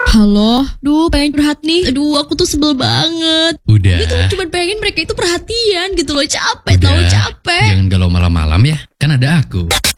Halo, pengen curhat nih. Aku tuh sebel banget. Udah. Gitu, cuma pengen mereka itu perhatian gitu loh. Capek, Udah. tahu capek. Jangan galau malam-malam ya. Kan ada aku.